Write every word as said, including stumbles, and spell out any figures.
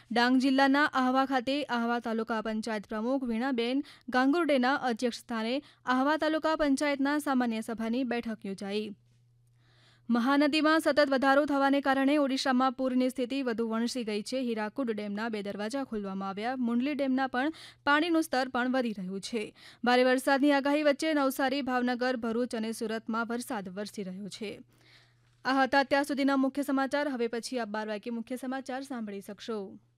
ડાંગ જિલ્લાના આહવા ખાતે આહવા તાલુકા પંચાયત પ્રમુખ વીણાબેન ગાંગુર્ડેના અધ્યક્ષસ્થાને આહવા તાલુકા પંચાયતના સામાન્ય સભાની બેઠક યોજાઈ। મહાનદીમાં સતત વધારો થવાને કારણે ઓડિશામાં પૂરની સ્થિતિ વધુ વણસી ગઈ છે। હીરાકુડ ડેમના બે દરવાજા ખોલવામાં આવ્યા। મુંડલી ડેમના પણ પાણીનું સ્તર પણ વધી રહ્યું છે। ભારે વરસાદની આગાહી વચ્ચે નવસારી, ભાવનગર, ભરૂચ અને સુરતમાં વરસાદ વરસી રહ્યો છે। આ હતા અત્યાર સુધીના મુખ્ય સમાચાર। હવે પછી આપ બાર વાગે મુખ્ય સમાચાર સાંભળી શકશો।